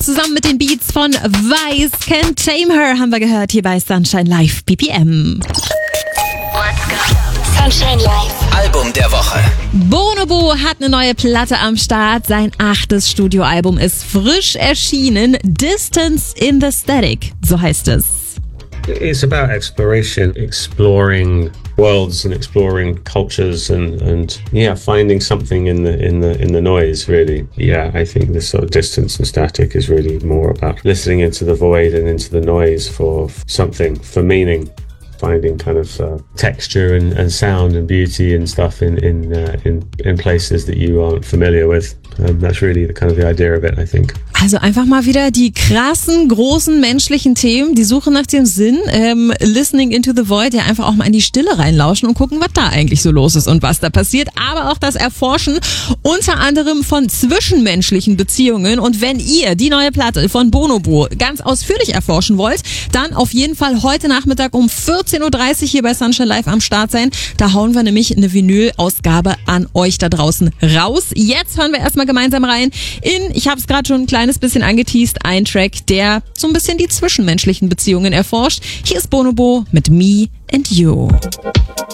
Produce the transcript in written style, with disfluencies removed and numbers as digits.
zusammen mit den Beats von Vice. Can't Tame Her haben wir gehört hier bei Sunshine Live BPM. Sunshine Live. Album der Woche. Bonobo hat eine neue Platte am Start. Sein 8. Studioalbum ist frisch erschienen. Distance in the Static, so heißt es. It's about exploration, exploring worlds and exploring cultures and finding something in the noise, really. Yeah, I think this sort of distance and static is really more about listening into the void and into the noise for something, for meaning. Finding kind of texture and sound and beauty and stuff in places that you aren't familiar with. That's really the idea of it, I think. Also einfach mal wieder die krassen, großen menschlichen Themen, die Suche nach dem Sinn, listening into the void, ja einfach auch mal in die Stille reinlauschen und gucken, was da eigentlich so los ist und was da passiert, aber auch das Erforschen unter anderem von zwischenmenschlichen Beziehungen. Und wenn ihr die neue Platte von Bonobo ganz ausführlich erforschen wollt, dann auf jeden Fall heute Nachmittag um 14.30 Uhr hier bei Sunshine Live am Start sein. Da hauen wir nämlich eine Vinyl-Ausgabe an euch da draußen raus. Jetzt hören wir erstmal gemeinsam rein in, ich habe es gerade schon ein kleines bisschen angeteast, ein Track, der so ein bisschen die zwischenmenschlichen Beziehungen erforscht. Hier ist Bonobo mit Me and You.